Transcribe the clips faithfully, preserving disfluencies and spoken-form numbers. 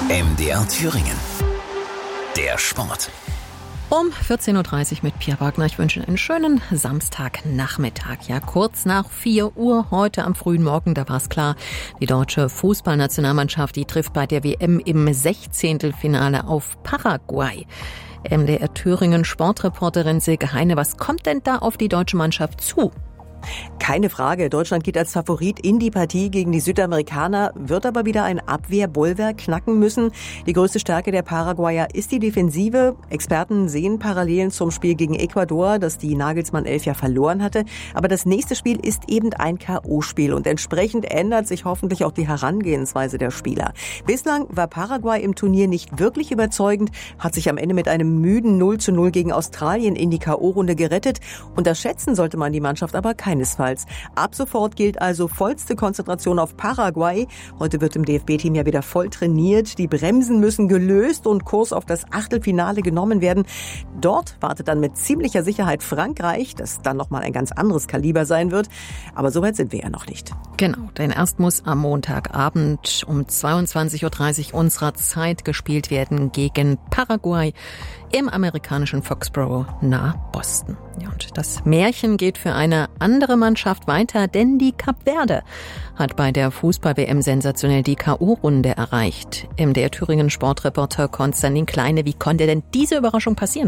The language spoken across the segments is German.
M D R Thüringen. Der Sport. Um vierzehn Uhr dreißig mit Pia Wagner. Ich wünsche einen schönen Samstagnachmittag. Ja, kurz nach vier Uhr heute am frühen Morgen, da war es klar, die deutsche Fußballnationalmannschaft, die trifft bei der W M im Sechzehntelfinale auf Paraguay. M D R Thüringen Sportreporterin Silke Heine, was kommt denn da auf die deutsche Mannschaft zu? Keine Frage, Deutschland geht als Favorit in die Partie gegen die Südamerikaner, wird aber wieder ein Abwehrbollwerk knacken müssen. Die größte Stärke der Paraguayer ist die Defensive. Experten sehen Parallelen zum Spiel gegen Ecuador, das die Nagelsmann elf ja verloren hatte. Aber das nächste Spiel ist eben ein K O-Spiel und entsprechend ändert sich hoffentlich auch die Herangehensweise der Spieler. Bislang war Paraguay im Turnier nicht wirklich überzeugend, hat sich am Ende mit einem müden null zu null gegen Australien in die K O-Runde gerettet. Unterschätzen sollte man die Mannschaft aber kein Keinesfalls. Ab sofort gilt also vollste Konzentration auf Paraguay. Heute wird im D F B-Team ja wieder voll trainiert. Die Bremsen müssen gelöst und Kurs auf das Achtelfinale genommen werden. Dort wartet dann mit ziemlicher Sicherheit Frankreich, das dann nochmal ein ganz anderes Kaliber sein wird. Aber so weit sind wir ja noch nicht. Genau, denn erst muss am Montagabend um zweiundzwanzig Uhr dreißig unserer Zeit gespielt werden gegen Paraguay im amerikanischen Foxborough nahe Boston. Ja, und das Märchen geht für eine andere Mannschaft weiter, denn die Kap Verde hat bei der Fußball-W M sensationell die K O-Runde erreicht. M D R Thüringen Sportreporter Konstantin Kleine, wie konnte denn diese Überraschung passieren?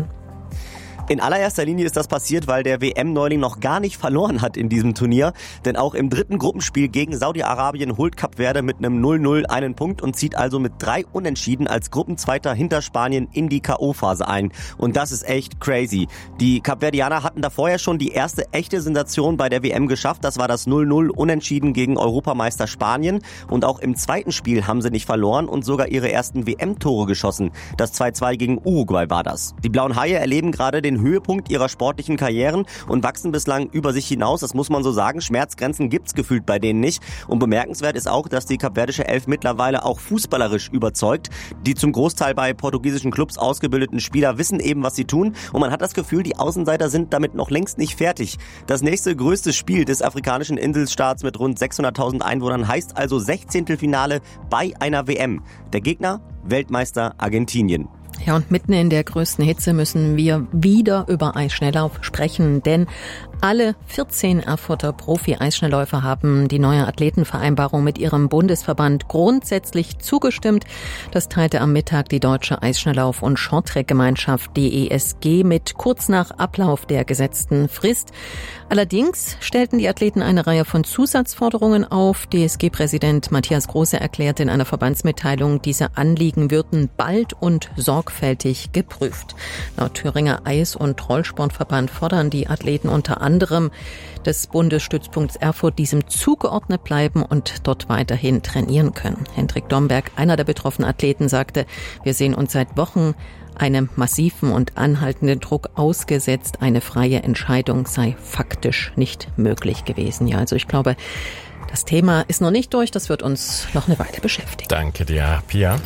In allererster Linie ist das passiert, weil der W M-Neuling noch gar nicht verloren hat in diesem Turnier. Denn auch im dritten Gruppenspiel gegen Saudi-Arabien holt Kap Verde mit einem null null einen Punkt und zieht also mit drei Unentschieden als Gruppenzweiter hinter Spanien in die K O-Phase ein. Und das ist echt crazy. Die Kapverdianer hatten da vorher schon die erste echte Sensation bei der W M geschafft. Das war das null null Unentschieden gegen Europameister Spanien. Und auch im zweiten Spiel haben sie nicht verloren und sogar ihre ersten W M-Tore geschossen. Das zwei zwei gegen Uruguay war das. Die Blauen Haie erleben gerade den Höhepunkt ihrer sportlichen Karrieren und wachsen bislang über sich hinaus, das muss man so sagen. Schmerzgrenzen gibt's gefühlt bei denen nicht. Und bemerkenswert ist auch, dass die kapverdische Elf mittlerweile auch fußballerisch überzeugt. Die zum Großteil bei portugiesischen Clubs ausgebildeten Spieler wissen eben, was sie tun. Und man hat das Gefühl, die Außenseiter sind damit noch längst nicht fertig. Das nächste größte Spiel des afrikanischen Inselstaats mit rund sechshunderttausend Einwohnern heißt also Sechzehntelfinale bei einer W M. Der Gegner? Weltmeister Argentinien. Ja, und mitten in der größten Hitze müssen wir wieder über Eisschnelllauf sprechen, denn alle vierzehn Erfurter Profi-Eisschnellläufer haben die neue Athletenvereinbarung mit ihrem Bundesverband grundsätzlich zugestimmt. Das teilte am Mittag die Deutsche Eisschnelllauf- und Shorttrack-Gemeinschaft D E S G mit kurz nach Ablauf der gesetzten Frist. Allerdings stellten die Athleten eine Reihe von Zusatzforderungen auf. D E S G-Präsident Matthias Große erklärte in einer Verbandsmitteilung, diese Anliegen würden bald und sorgfältig geprüft. Laut Thüringer Eis- und Rollsportverband fordern die Athleten unter anderem des Bundesstützpunkts Erfurt diesem zugeordnet bleiben und dort weiterhin trainieren können. Hendrik Domberg, einer der betroffenen Athleten, sagte, wir sehen uns seit Wochen einem massiven und anhaltenden Druck ausgesetzt. Eine freie Entscheidung sei faktisch nicht möglich gewesen. Ja, also ich glaube, das Thema ist noch nicht durch. Das wird uns noch eine Weile beschäftigen. Danke dir, Pia.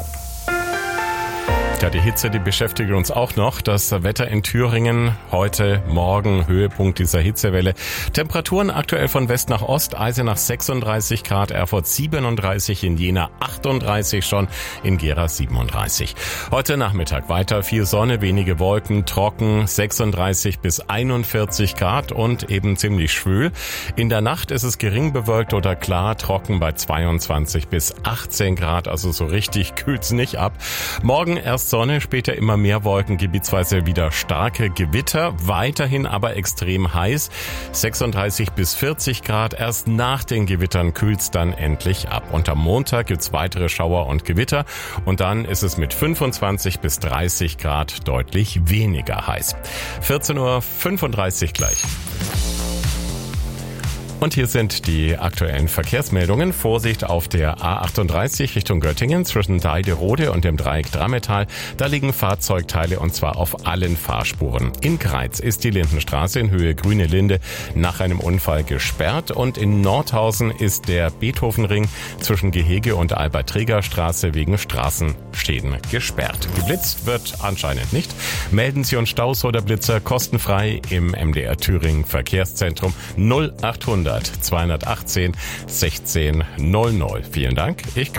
Ja, die Hitze, die beschäftigt uns auch noch. Das Wetter in Thüringen heute, morgen, Höhepunkt dieser Hitzewelle. Temperaturen aktuell von West nach Ost, Eisenach sechsunddreißig Grad, Erfurt siebenunddreißig, in Jena achtunddreißig schon, in Gera siebenunddreißig. Heute Nachmittag weiter viel Sonne, wenige Wolken, trocken, sechsunddreißig bis einundvierzig Grad und eben ziemlich schwül. In der Nacht ist es gering bewölkt oder klar, trocken bei zweiundzwanzig bis achtzehn Grad, also so richtig kühlt's nicht ab. Morgen erst Sonne, später immer mehr Wolken, gebietsweise wieder starke Gewitter, weiterhin aber extrem heiß, sechsunddreißig bis vierzig Grad, erst nach den Gewittern kühlt's dann endlich ab. Und am Montag gibt's weitere Schauer und Gewitter und dann ist es mit fünfundzwanzig bis dreißig Grad deutlich weniger heiß. vierzehn Uhr fünfunddreißig gleich. Und hier sind die aktuellen Verkehrsmeldungen. Vorsicht auf der A achtunddreißig Richtung Göttingen zwischen Deiderode und dem Dreieck Drammetal. Da liegen Fahrzeugteile und zwar auf allen Fahrspuren. In Greiz ist die Lindenstraße in Höhe Grüne Linde nach einem Unfall gesperrt und in Nordhausen ist der Beethovenring zwischen Gehege und Albert-Träger-Straße wegen Straßenschäden gesperrt. Geblitzt wird anscheinend nicht. Melden Sie uns Staus oder Blitzer kostenfrei im M D R Thüringen Verkehrszentrum null achthundert zweihundertachtzehn sechzehn null null. Vielen Dank. Ich